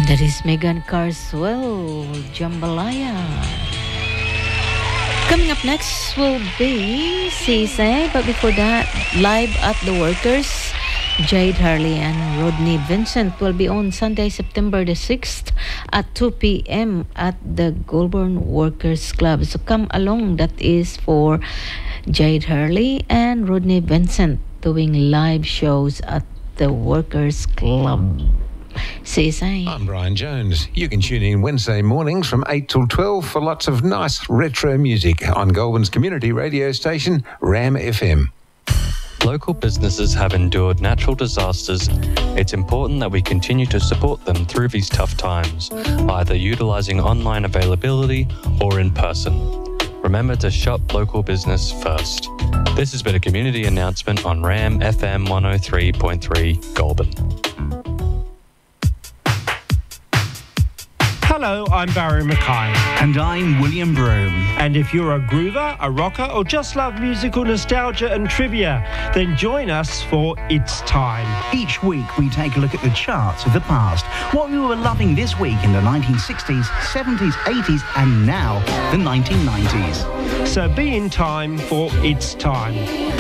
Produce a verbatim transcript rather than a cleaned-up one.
That is Megan Carswell, Jambalaya. Coming up next will be Sisay, but before that, live at the Workers, Jade Harley and Rodney Vincent will be on Sunday, September the sixth at two p.m. at the Goulburn Workers Club. So come along. That is for Jade Harley and Rodney Vincent doing live shows at the Workers Club. Sisay. I'm Brian Jones. You can tune in Wednesday mornings from eight till twelve for lots of nice retro music on Goulburn's community radio station, Ram F M. Local businesses have endured natural disasters. It's important that we continue to support them through these tough times, either utilising online availability or in person. Remember to shop local business first. This has been a community announcement on Ram F M one oh three point three Goulburn. Hello, I'm Barry Mackay. And I'm William Broome. And if you're a groover, a rocker, or just love musical nostalgia and trivia, then join us for It's Time. Each week we take a look at the charts of the past, what we were loving this week in the nineteen sixties, seventies, eighties, and now the nineteen nineties. So be in time for It's Time.